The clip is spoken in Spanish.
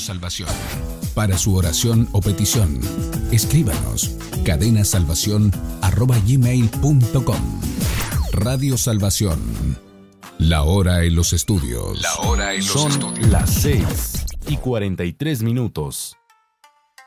Salvación. Para su oración o petición, escríbanos cadenasalvacion@gmail.com. Radio Salvación. La hora en los estudios. Son las 6:43.